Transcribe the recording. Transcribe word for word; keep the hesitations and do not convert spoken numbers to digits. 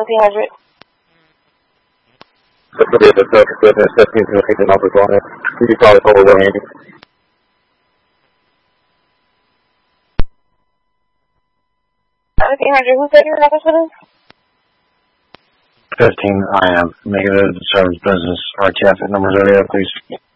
seventeen hundred. That's going to be the self-equipment, seventeen to take the numbers on it. You can probably hold away. seventeen hundred, who's taking the numbers for this? fifteen, I am. Negative service business. R T F numbers are there, please.